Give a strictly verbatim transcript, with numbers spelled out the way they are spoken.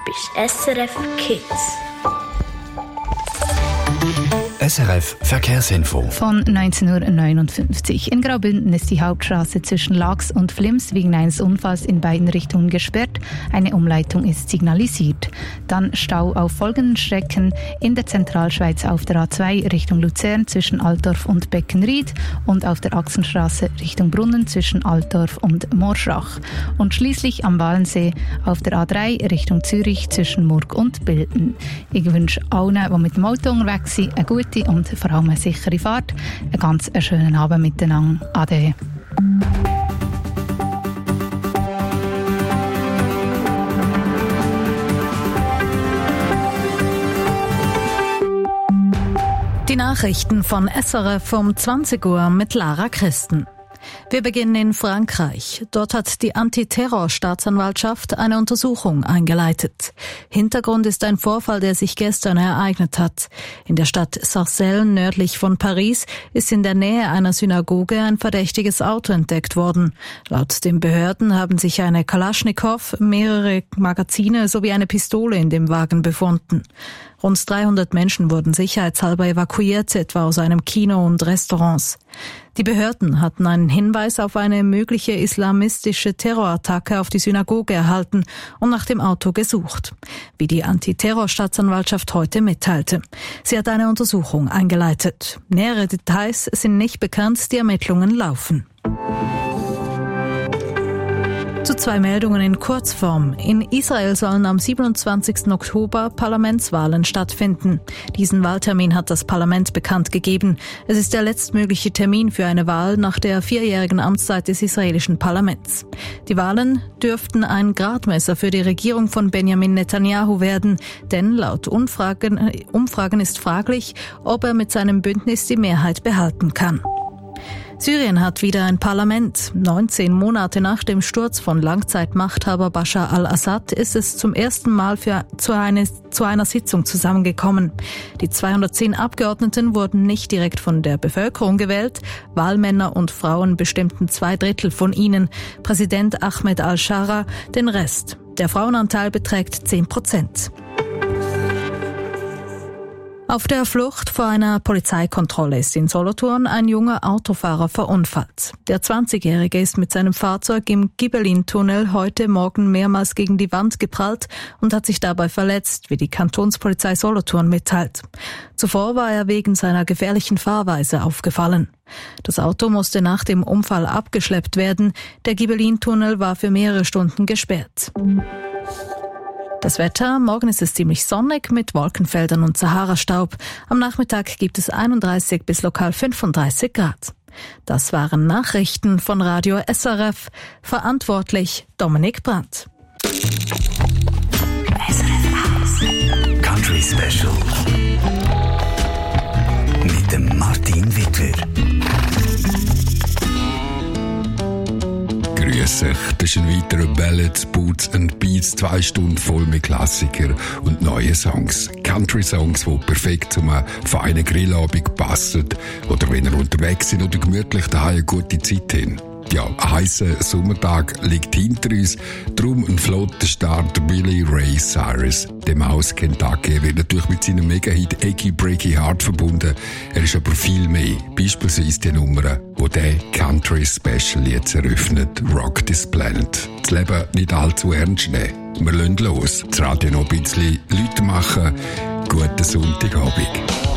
bist S R F Kids. S R F Verkehrsinfo. Von neunzehn Uhr neunundfünfzig. In Graubünden ist die Hauptstraße zwischen Laax und Flims wegen eines Unfalls in beiden Richtungen gesperrt. Eine Umleitung ist signalisiert. Dann Stau auf folgenden Strecken: in der Zentralschweiz auf der A zwei Richtung Luzern zwischen Altdorf und Beckenried und auf der Achsenstraße Richtung Brunnen zwischen Altdorf und Morschach. Und schließlich am Walensee auf der A drei Richtung Zürich zwischen Murg und Bilden. Ich wünsche allen, die mit dem Auto unterwegs sind, eine gute und vor allem eine sichere Fahrt. Einen ganz schönen Abend miteinander. Ade. Die Nachrichten von S R F um zwanzig Uhr mit Lara Christen. Wir beginnen in Frankreich. Dort hat die Antiterror-Staatsanwaltschaft eine Untersuchung eingeleitet. Hintergrund ist ein Vorfall, der sich gestern ereignet hat. In der Stadt Sarcelles, nördlich von Paris, ist in der Nähe einer Synagoge ein verdächtiges Auto entdeckt worden. Laut den Behörden haben sich eine Kalaschnikow, mehrere Magazine sowie eine Pistole in dem Wagen befunden. Rund dreihundert Menschen wurden sicherheitshalber evakuiert, etwa aus einem Kino und Restaurants. Die Behörden hatten einen Hinweis auf eine mögliche islamistische Terrorattacke auf die Synagoge erhalten und nach dem Auto gesucht, wie die Antiterror-Staatsanwaltschaft heute mitteilte. Sie hat eine Untersuchung eingeleitet. Nähere Details sind nicht bekannt, die Ermittlungen laufen. Zu zwei Meldungen in Kurzform. In Israel sollen am siebenundzwanzigsten Oktober Parlamentswahlen stattfinden. Diesen Wahltermin hat das Parlament bekannt gegeben. Es ist der letztmögliche Termin für eine Wahl nach der vierjährigen Amtszeit des israelischen Parlaments. Die Wahlen dürften ein Gradmesser für die Regierung von Benjamin Netanyahu werden, denn laut Umfragen, Umfragen ist fraglich, ob er mit seinem Bündnis die Mehrheit behalten kann. Syrien hat wieder ein Parlament. neunzehn Monate nach dem Sturz von Langzeitmachthaber Bashar al-Assad ist es zum ersten Mal für, zu, eine, zu einer Sitzung zusammengekommen. Die zweihundertzehn Abgeordneten wurden nicht direkt von der Bevölkerung gewählt. Wahlmänner und Frauen bestimmten zwei Drittel von ihnen. Präsident Ahmed al-Shara den Rest. Der Frauenanteil beträgt zehn Prozent. Auf der Flucht vor einer Polizeikontrolle ist in Solothurn ein junger Autofahrer verunfallt. Der zwanzigjährige ist mit seinem Fahrzeug im Gibelin-Tunnel heute Morgen mehrmals gegen die Wand geprallt und hat sich dabei verletzt, wie die Kantonspolizei Solothurn mitteilt. Zuvor war er wegen seiner gefährlichen Fahrweise aufgefallen. Das Auto musste nach dem Unfall abgeschleppt werden. Der Gibelin-Tunnel war für mehrere Stunden gesperrt. Das Wetter: Morgen ist es ziemlich sonnig mit Wolkenfeldern und Sahara-Staub. Am Nachmittag gibt es einunddreißig bis lokal fünfunddreißig Grad. Das waren Nachrichten von Radio S R F. Verantwortlich Dominik Brandt. S R F Country Special mit dem Martin Wittwer. Grüß euch, das ist ein weiterer Ballads, Boots and Beats, zwei Stunden voll mit Klassikern und neuen Songs. Country-Songs, die perfekt zum feinen Grillabend passen oder wenn ihr unterwegs sind oder gemütlich daheim eine gute Zeit haben. Ja, ein heisser Sommertag liegt hinter uns, darum ein flotter Start. Billy Ray Cyrus, dem aus Kentucky, wird natürlich mit seinem Mega-Hit Achy Breaky Heart verbunden. Er ist aber viel mehr, beispielsweise die Nummer, wo der Country Special jetzt eröffnet, Rock This Planet. Das Leben nicht allzu ernst nehmen. Wir lassen los, das Radio noch ein bisschen Leute machen. Guten Sonntagabend.